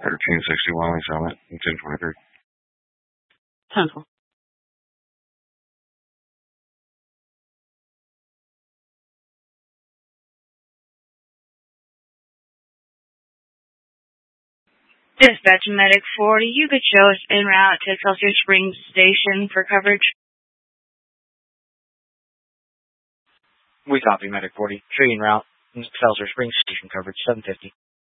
1361 West Summit, 1023. 10-4. Dispatch Medic 40, you could show us en route to Excelsior Springs Station for coverage. We copy, Medic 40. Show you en route. Excelsior Springs Station coverage, 750.